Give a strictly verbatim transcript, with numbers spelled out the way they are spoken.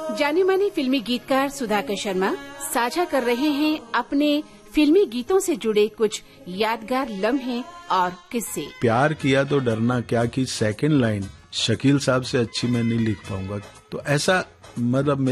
जाने माने फिल्मी गीतकार सुधाकर शर्मा साझा कर रहे हैं अपने फिल्मी गीतों से जुड़े कुछ यादगार लम्हे और किस्से। प्यार किया तो डरना क्या की सेकंड लाइन शकील साहब से अच्छी मैं नहीं लिख पाऊंगा, तो ऐसा मतलब